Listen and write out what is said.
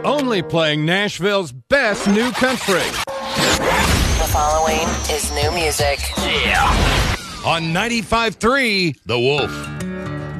Only playing Nashville's best new country. The following is new music. Yeah. On 95.3, The Wolf.